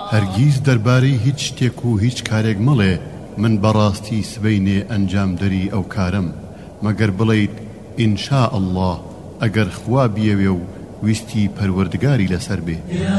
هەرگیز دەربارەی هیچ شتێک و هیچ کارێک مەڵێ من بەڕاستی سبەینێ ئەنجام دەری ئەو کارم، مەگەر بڵێیت ئینشاء الله ئەگەر خوا بیەوێ و ویستی پەروەردگاری لەسەر بێ.